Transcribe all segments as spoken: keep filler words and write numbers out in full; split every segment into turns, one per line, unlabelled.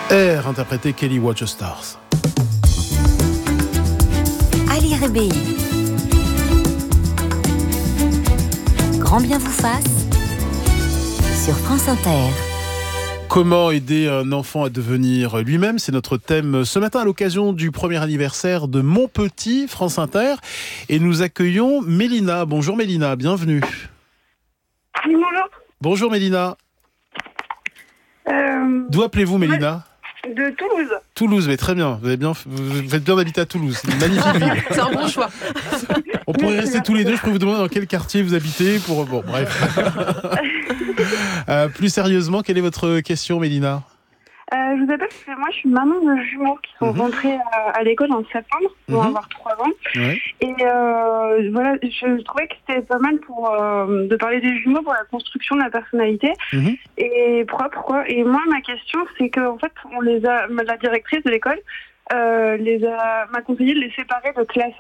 Air, interprété Kelly Watch the Stars.
Ali Rébéi. Grand bien vous fasse sur France Inter.
Comment aider un enfant à devenir lui-même ? C'est notre thème ce matin à l'occasion du premier anniversaire de Mon Petit, France Inter. Et nous accueillons Mélina. Bonjour Mélina, bienvenue.
Oui, bonjour.
Bonjour Mélina.
Euh,
D'où appelez-vous Mélina ?
De Toulouse.
Toulouse, mais très bien. Vous avez bien, vous faites bien d'habiter à Toulouse. C'est une magnifique ville.
C'est un bon choix.
On pourrait rester tous les deux. Je peux vous demander dans quel quartier vous habitez pour. Bon, bref. euh, plus sérieusement, quelle est votre question, Mélina ?
Euh, je vous appelle parce que moi, je suis maman de jumeaux qui sont
Mhm.
rentrés à, à l'école en septembre. Ils vont
Mhm.
avoir trois ans.
Ouais.
Et euh, voilà, je trouvais que c'était pas mal pour euh, de parler des jumeaux pour la construction de la personnalité
Mhm.
et propre, quoi. Et moi, ma question, c'est que en fait, on les a, la directrice de l'école euh, les a m'a conseillé de les séparer de classe.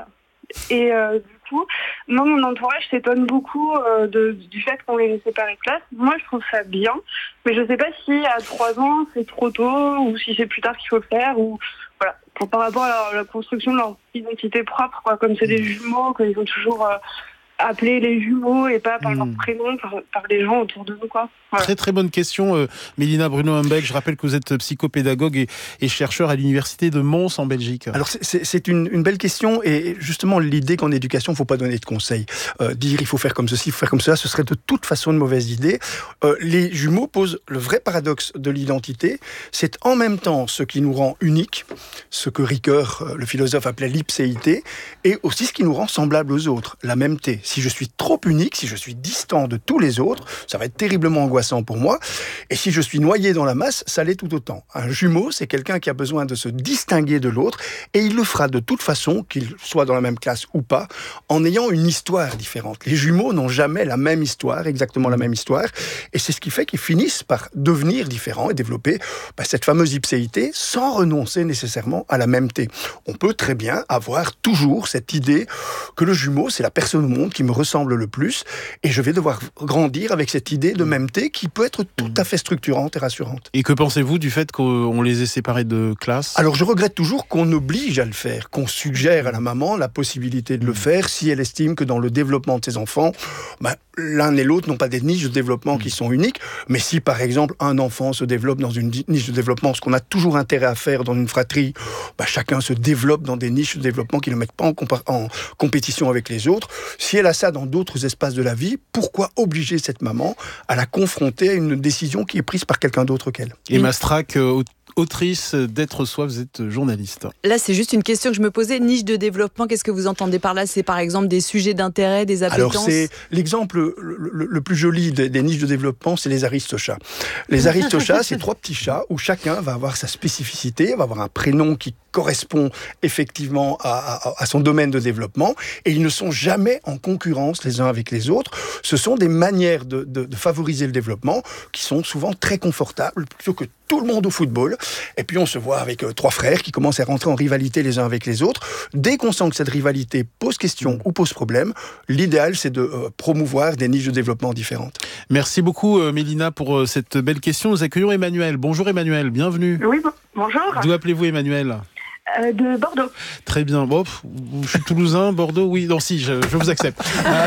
Et euh, du coup, moi, mon entourage s'étonne beaucoup euh, de, du fait qu'on les sépare de classe. Moi, je trouve ça bien, mais je sais pas si à trois ans, c'est trop tôt, ou si c'est plus tard qu'il faut le faire, ou voilà. Pour, par rapport à la, la construction de leur identité propre, quoi. Comme c'est des jumeaux, qu'ils ont toujours euh, appelé les jumeaux et pas par
Mmh.
leur prénom, par, par les gens autour de nous, quoi. Voilà.
Très très bonne question, euh, Mélina Bruno-Humbeck. Je rappelle que vous êtes psychopédagogue et, et chercheur à l'université de Mons en Belgique.
Alors c'est, c'est, c'est une, une belle question et justement l'idée qu'en éducation il ne faut pas donner de conseils. Euh, dire il faut faire comme ceci, il faut faire comme cela, ce serait de toute façon une mauvaise idée. Euh, les jumeaux posent le vrai paradoxe de l'identité. C'est en même temps ce qui nous rend uniques, ce que Ricoeur, le philosophe, appelait l'ipséité, et aussi ce qui nous rend semblables aux autres, la mêmeté. Si je suis trop unique, si je suis distant de tous les autres, ça va être terriblement angoissant pour moi. Et si je suis noyé dans la masse, ça l'est tout autant. Un jumeau, c'est quelqu'un qui a besoin de se distinguer de l'autre, et il le fera de toute façon, qu'il soit dans la même classe ou pas, en ayant une histoire différente. Les jumeaux n'ont jamais la même histoire, exactement la même histoire, et c'est ce qui fait qu'ils finissent par devenir différents et développer bah, cette fameuse ipséité sans renoncer nécessairement à la mêmeté. On peut très bien avoir toujours cette idée que le jumeau, c'est la personne au monde qui me ressemble le plus, et je vais devoir grandir avec cette idée de mêmeté qui peut être tout à fait structurante et rassurante.
Et que pensez-vous du fait qu'on les ait séparés de classe ?
Alors je regrette toujours qu'on oblige à le faire, qu'on suggère à la maman la possibilité de le faire si elle estime que dans le développement de ses enfants, bah, l'un et l'autre n'ont pas des niches de développement qui sont uniques, mais si par exemple un enfant se développe dans une niche de développement, ce qu'on a toujours intérêt à faire dans une fratrie, bah, chacun se développe dans des niches de développement qui ne le mettent pas en, compa- en compétition avec les autres. Si elle a ça dans d'autres espaces de la vie, pourquoi obliger cette maman à la confronter à une décision qui est prise par quelqu'un d'autre qu'elle ?
Emma Strack, euh, autrice d'Être Soi, vous êtes journaliste.
Là, c'est juste une question que je me posais. Niche de développement, qu'est-ce que vous entendez par là ? C'est par exemple des sujets d'intérêt, des appétences ?
Alors, c'est l'exemple le, le, le plus joli des, des niches de développement, c'est les aristochats. Les aristochats, c'est trois petits chats où chacun va avoir sa spécificité, va avoir un prénom qui correspond effectivement à, à, à son domaine de développement, et ils ne sont jamais en concurrence les uns avec les autres. Ce sont des manières de, de, de favoriser le développement qui sont souvent très confortables, plutôt que tout le monde au football. Et puis on se voit avec euh, trois frères qui commencent à rentrer en rivalité les uns avec les autres. Dès qu'on sent que cette rivalité pose question ou pose problème, l'idéal c'est de euh, promouvoir des niches de développement différentes.
Merci beaucoup euh, Mélina pour euh, cette belle question. Nous accueillons Emmanuel. Bonjour Emmanuel, bienvenue.
Oui, bon, bonjour.
D'où appelez-vous Emmanuel ?
Euh, de Bordeaux.
Très bien. Bon, pff, je suis toulousain, Bordeaux, oui, non, si, je, je vous accepte.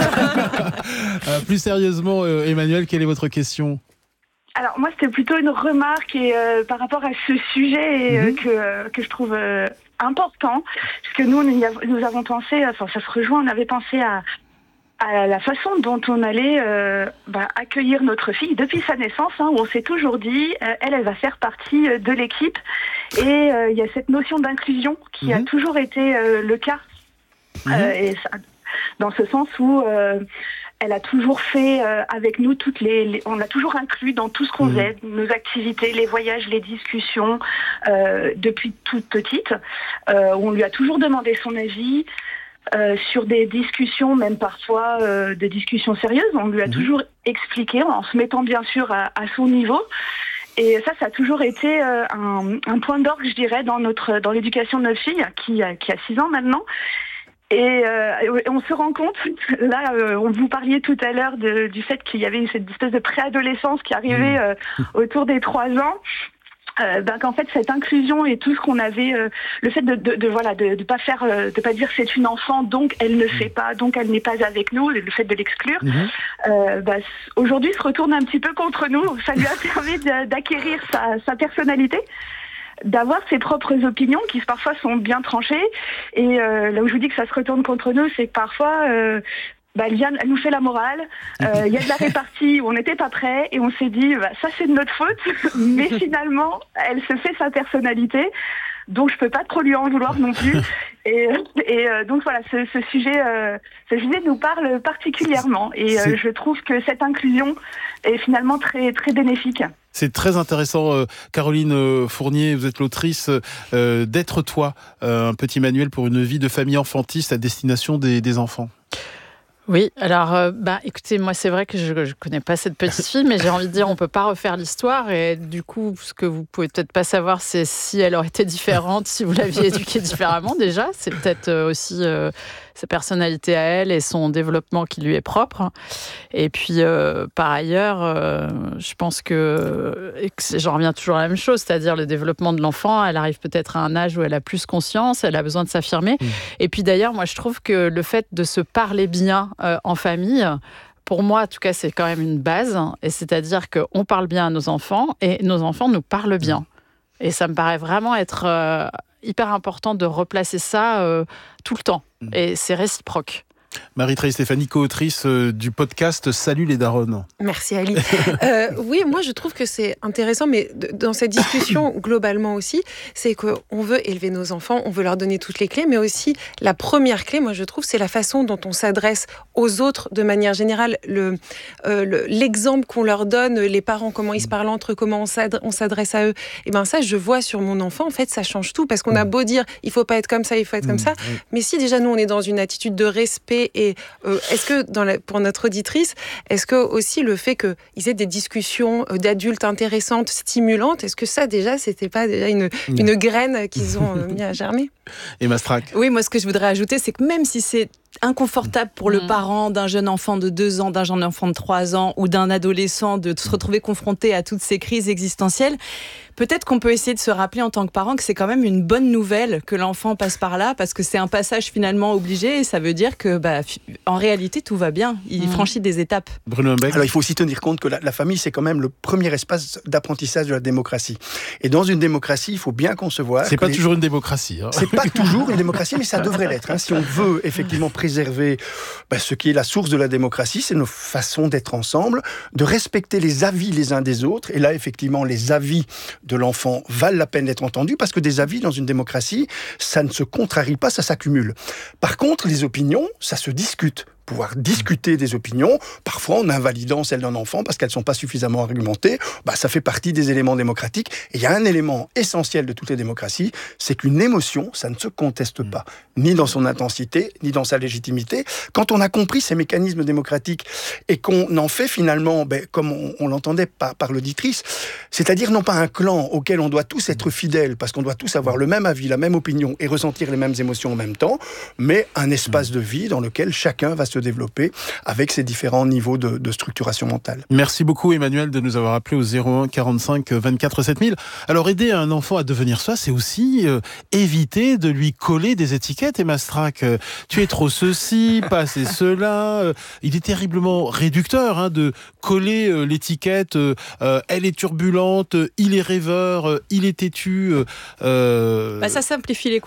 euh, plus sérieusement, euh, Emmanuel, quelle est votre question ?
Alors moi c'était plutôt une remarque et euh, par rapport à ce sujet et, euh,
Mhm.
que euh, que je trouve euh, important, parce que nous on y a- nous avons pensé, enfin ça se rejoint, on avait pensé à à la façon dont on allait euh, bah, accueillir notre fille depuis sa naissance, hein, où on s'est toujours dit euh, elle elle va faire partie euh, de l'équipe, et euh, il y a cette notion d'inclusion qui
Mhm.
a toujours été euh, le cas,
Mhm.
euh, et ça, dans ce sens où euh, elle a toujours fait euh, avec nous toutes les, les, on l'a toujours inclus dans tout ce qu'on
Mmh.
faisait, nos activités, les voyages, les discussions, euh, depuis toute petite. Euh, on lui a toujours demandé son avis euh, sur des discussions, même parfois euh, des discussions sérieuses. On lui a
Mmh.
toujours expliqué, en se mettant bien sûr à, à son niveau. Et ça, ça a toujours été euh, un, un point d'orgue, je dirais, dans notre, dans l'éducation de notre fille, qui a, qui a six ans maintenant. Et euh, on se rend compte, là, euh, on vous parliez tout à l'heure de, du fait qu'il y avait cette espèce de préadolescence qui arrivait euh, autour des trois ans. Euh, ben, qu'en fait cette inclusion et tout ce qu'on avait, euh, le fait de, de, de voilà de, de pas faire, euh, de pas dire c'est une enfant donc elle ne fait pas, donc elle n'est pas avec nous, le fait de l'exclure, mmh. euh, ben, aujourd'hui se retourne un petit peu contre nous. Ça lui a permis de, d'acquérir sa, sa personnalité, d'avoir ses propres opinions qui parfois sont bien tranchées. Et euh, là où je vous dis que ça se retourne contre nous, c'est que parfois euh, bah, elle, vient, elle nous fait la morale. Il euh, y a de la répartie où on n'était pas prêt et on s'est dit bah, ça c'est de notre faute, mais finalement elle se fait sa personnalité, donc je peux pas trop lui en vouloir non plus. Et, et euh, donc voilà, ce, ce sujet, euh, ce sujet nous parle particulièrement et euh, je trouve que cette inclusion est finalement très très bénéfique.
C'est très intéressant, euh, Caroline euh, Fournier, vous êtes l'autrice euh, d'Être toi, euh, un petit manuel pour une vie de famille enfantiste à destination des, des enfants.
Oui, alors, euh, bah, écoutez, moi, c'est vrai que je ne connais pas cette petite fille, mais j'ai envie de dire, on ne peut pas refaire l'histoire. Et du coup, ce que vous pouvez peut-être pas savoir, c'est si elle aurait été différente, si vous l'aviez éduquée différemment, déjà. C'est peut-être aussi euh, sa personnalité à elle et son développement qui lui est propre. Et puis, euh, par ailleurs, euh, je pense que, et que j'en reviens toujours à la même chose, c'est-à-dire le développement de l'enfant, elle arrive peut-être à un âge où elle a plus conscience, elle a besoin de s'affirmer. Mmh. Et puis d'ailleurs, moi, je trouve que le fait de se parler bien euh, en famille, pour moi, en tout cas, c'est quand même une base. Et c'est-à-dire qu'on parle bien à nos enfants et nos enfants nous parlent bien. Et ça me paraît vraiment être euh, hyper important de replacer ça euh, tout le temps. Et c'est réciproque.
Marie-Treille Stéphanie, co-autrice du podcast Salut les darons.
Merci Ali. euh, oui, moi je trouve que c'est intéressant, mais dans cette discussion globalement aussi, c'est qu'on veut élever nos enfants, on veut leur donner toutes les clés, mais aussi la première clé, moi je trouve, c'est la façon dont on s'adresse aux autres de manière générale, le, euh, le, l'exemple qu'on leur donne, les parents, comment ils se parlent entre eux, comment on s'adresse, on s'adresse à eux. Et bien ça, je vois sur mon enfant, en fait, ça change tout, parce qu'on a beau dire, il faut pas être comme ça, il faut être comme ça, mais si déjà nous on est dans une attitude de respect. Et euh, est-ce que, dans la, pour notre auditrice, est-ce que aussi le fait qu'ils aient des discussions d'adultes intéressantes, stimulantes, est-ce que ça déjà, c'était pas déjà une, une graine qu'ils ont mis à germer ?
Emma Strack.
Oui, moi ce que je voudrais ajouter, c'est que même si c'est inconfortable pour le parent d'un jeune enfant de deux ans, d'un jeune enfant de trois ans ou d'un adolescent de se retrouver confronté à toutes ces crises existentielles, peut-être qu'on peut essayer de se rappeler en tant que parent que c'est quand même une bonne nouvelle que l'enfant passe par là, parce que c'est un passage finalement obligé et ça veut dire que, bah, en réalité, tout va bien. Il mmh. franchit des étapes.
Bruno Humbeck.
Alors, il faut aussi tenir compte que la, la famille, c'est quand même le premier espace d'apprentissage de la démocratie. Et dans une démocratie, il faut bien concevoir...
C'est pas
les...
toujours une démocratie. Hein.
C'est pas toujours une démocratie, mais ça devrait l'être. Hein. Si on veut effectivement préserver bah, ce qui est la source de la démocratie, c'est nos façons d'être ensemble, de respecter les avis les uns des autres. Et là, effectivement, les avis de l'enfant valent la peine d'être entendus, parce que des avis dans une démocratie, ça ne se contrarie pas, ça s'accumule. Par contre, les opinions, ça se discute. Pouvoir discuter des opinions, parfois en invalidant celles d'un enfant parce qu'elles ne sont pas suffisamment argumentées, bah, ça fait partie des éléments démocratiques. Et il y a un élément essentiel de toutes les démocraties, c'est qu'une émotion, ça ne se conteste pas, ni dans son intensité, ni dans sa légitimité. Quand on a compris ces mécanismes démocratiques et qu'on en fait finalement, ben, comme on, on l'entendait par, par l'auditrice, c'est-à-dire non pas un clan auquel on doit tous être fidèles, parce qu'on doit tous avoir le même avis, la même opinion et ressentir les mêmes émotions en même temps, mais un espace de vie dans lequel chacun va se se développer avec ces différents niveaux de, de structuration mentale.
Merci beaucoup Emmanuel de nous avoir appelé au zéro un quarante-cinq vingt-quatre sept mille. Alors aider un enfant à devenir soi, c'est aussi euh, éviter de lui coller des étiquettes. Emma Strack, euh, tu es trop ceci, pas assez cela. Euh, il est terriblement réducteur hein, de coller euh, l'étiquette euh, euh, elle est turbulente, il est rêveur, euh, il est têtu. Euh,
bah, ça simplifie les